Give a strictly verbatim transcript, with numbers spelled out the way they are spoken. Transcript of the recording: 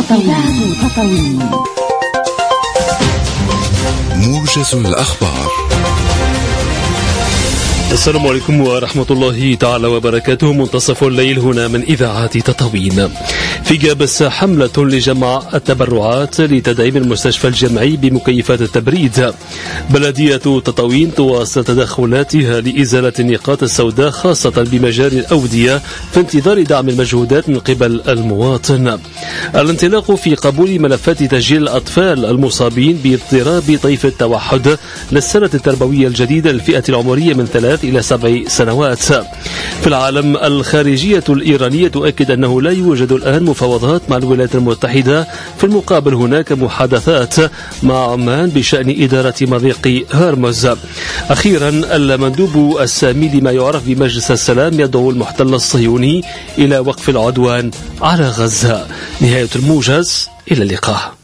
تطاوين. موجز الأخبار. السلام عليكم ورحمة الله تعالى وبركاته. منتصف الليل هنا من إذاعة تطاوين. في جابس حملة لجمع التبرعات لتدعيم المستشفى الجامعي بمكيفات التبريد. بلدية تطاوين تواصل تدخلاتها لإزالة النقاط السوداء خاصة بمجاري الأودية في انتظار دعم المجهودات من قبل المواطن. الانطلاق في قبول ملفات تسجيل الأطفال المصابين باضطراب طيف التوحد للسنة التربوية الجديدة للفئة العمرية من ثلاث إلى سبع سنوات. في العالم، الخارجية الإيرانية تؤكد أنه لا يوجد الآن مفاوضات مع الولايات المتحدة. في المقابل هناك محادثات مع عمان بشأن إدارة مضيق هرمز. أخيرا، المندوب السامي لما يعرف بمجلس السلام يدعو المحتل الصهيوني إلى وقف العدوان على غزة. نهاية الموجز، إلى اللقاء.